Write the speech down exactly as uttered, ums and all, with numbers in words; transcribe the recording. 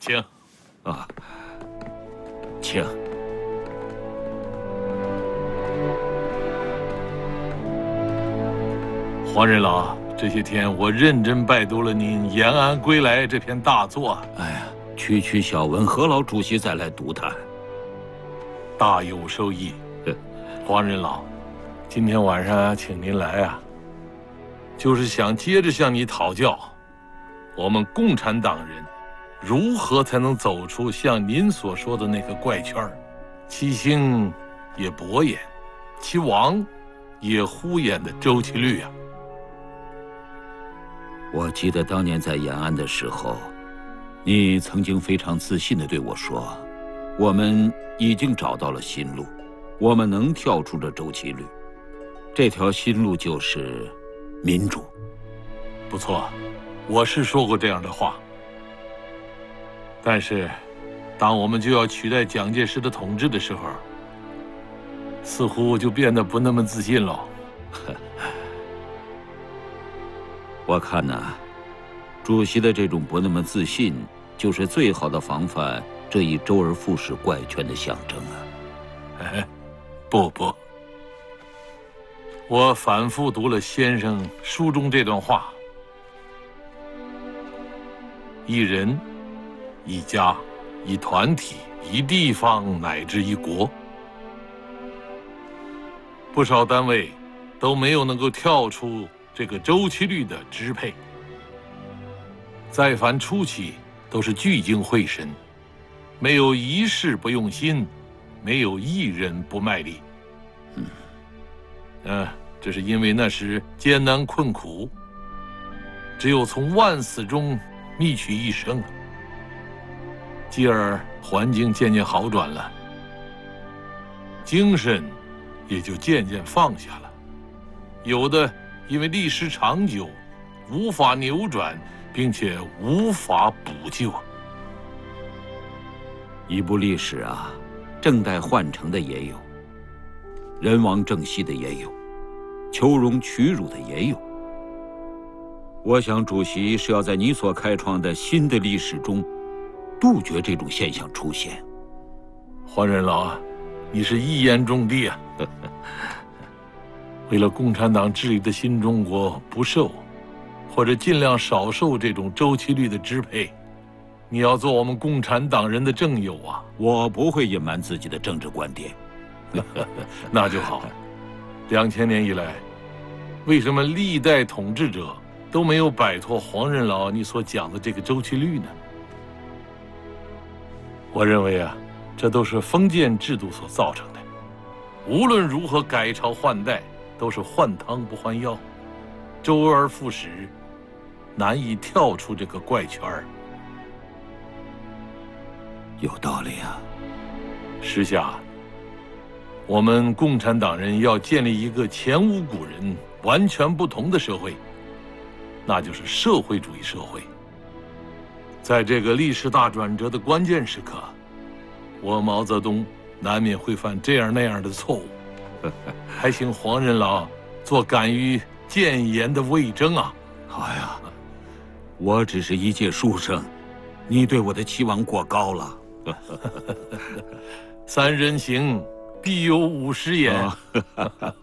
请。 啊，请。 黄任老，这些天我认真拜读了您《延安归来》这篇大作。 哎呀，区区小文，何劳主席再来读它？ 大有受益。黄任老，今天晚上请您来啊，就是想接着向你讨教，我们共产党人如何才能走出像您所说的那个怪圈儿，其兴也勃焉，其亡也忽焉的周期率啊。 我记得当年在延安的时候，你曾经非常自信地对我说，我们已经找到了新路，我们能跳出这周期率，这条新路就是民主。 不错，我是说过这样的话。但是，当我们就要取代蒋介石的统治的时候，似乎就变得不那么自信了。 我看呢，主席的这种不那么自信，就是最好的防范这一周而复始怪圈的象征啊！ 哎，不不，我反复读了先生书中这段话：一人、一家、一团体、一地方，乃至一国，不少单位都没有能够跳出这个周期率的支配，再凡初期都是聚精会神，没有一事不用心，没有一人不卖力。嗯，嗯，这是因为那时艰难困苦，只有从万死中觅取一生，继而环境渐渐好转了，精神也就渐渐放下了。有的因为历史长久，无法扭转，并且无法补救。 一部历史啊，正待换成的也有，人亡政息的也有，求荣取辱的也有。我想主席是要在你所开创的新的历史中，杜绝这种现象出现。 黄任老啊，你是一言中的啊！为了共产党治理的新中国不受，或者尽量少受这种周期率的支配，你要做我们共产党人的正友啊！ 我不会隐瞒自己的政治观点。 那就好。两千年以来，为什么历代统治者都没有摆脱黄任老你所讲的这个周期率呢？我认为啊，这都是封建制度所造成的。无论如何改朝换代，都是换汤不换药，周而复始，难以跳出这个怪圈儿。 有道理啊。 时下，我们共产党人要建立一个前无古人、完全不同的社会，那就是社会主义社会。在这个历史大转折的关键时刻，我毛泽东难免会犯这样那样的错误，还请黄任老做敢于谏言的魏征啊！ 哎呀，我只是一介书生，你对我的期望过高了。 三人行，必有我师焉。